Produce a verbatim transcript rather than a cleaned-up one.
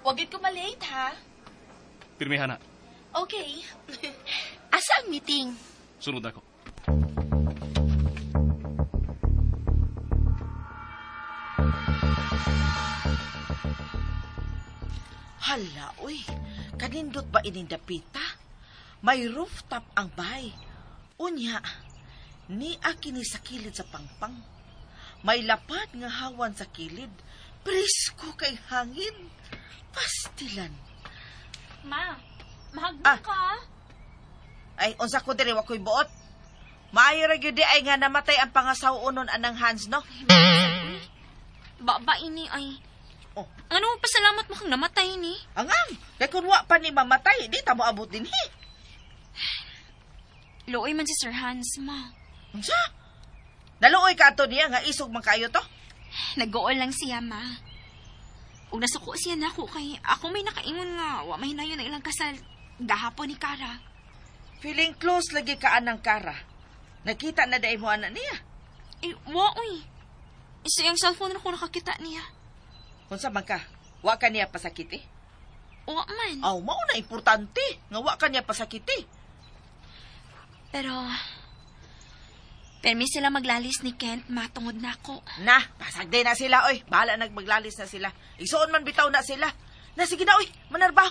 Wagit ko malate, ha? Pirmihan na. Okay. Asa ang meeting? Sunod ako. Hala, uy. Kanindot ba inindapita? May rooftop ang bahay. Unya, ni akini sa kilid sa pangpang. May lapad nga hawan sa kilid. Presko kay hangin. Pastilan. Ma, mahagno Ah. ka. Ay, unsa ko diri wa ko'y buot. Maayo ra gyud di ay nga namatay ang pangasawunon anang Hans, no? Baba ini ay... Oh. Ano, pasalamat mo kang namatay ni? Angang, kay kun wa pa ni mamatay, di ta mo abot dinhi. Looy man si Sir Hans, ma. Unsa? Naluoy ka ato niya nga isog man kayo to? Nag-gool lang siya, ma. Ug nasuko siya nako kay ako may nakaingon nga wa may nayon na ilang kasal gahapon ni Kara. Feeling close lagi ka anang Kara. Nakita na dai mo ana niya. Eh, wa uy. Isa yung cellphone na ko nakakita niya. Unsa man ka? Wa ka niya pasakiti? Wa man. Aw, mao na importante nga wa ka niya pasakiti. Pero... Permi sila maglalis ni Kent, matungod na ako. Na, pasagday na sila oy. Bahala nagmaglalis na sila. Isuon man bitaw na sila. Na sige na oy, manarbaho.